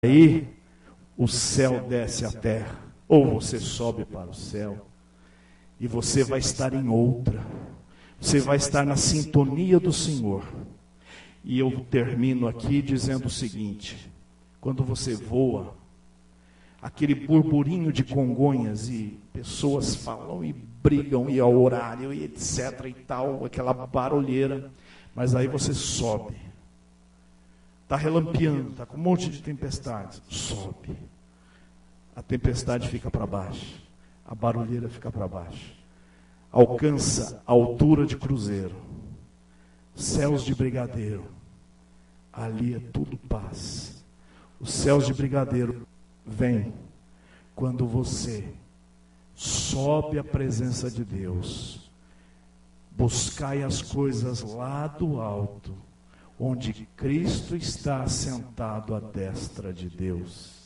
Aí o céu desce à terra, ou você sobe para o céu, e você vai estar em outra. Você vai estar na sintonia do Senhor. E eu termino aqui dizendo o seguinte: quando você voa, aquele burburinho de Congonhas e pessoas falam e brigam e ao horário e etc e tal, aquela barulheira, mas aí você sobe. Está relampeando, está com um monte de tempestades, sobe. A tempestade fica para baixo, a barulheira fica para baixo. Alcança a altura de cruzeiro, céus de brigadeiro, ali é tudo paz. Os céus de brigadeiro vêm quando você sobe à presença de Deus. Buscai as coisas lá do alto, onde Cristo está sentado à destra de Deus.